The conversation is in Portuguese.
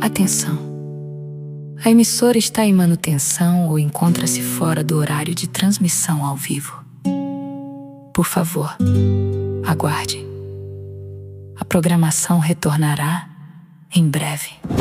Atenção! A emissora está em manutenção ou encontra-se fora do horário de transmissão ao vivo. Por favor, aguarde. A programação retornará em breve.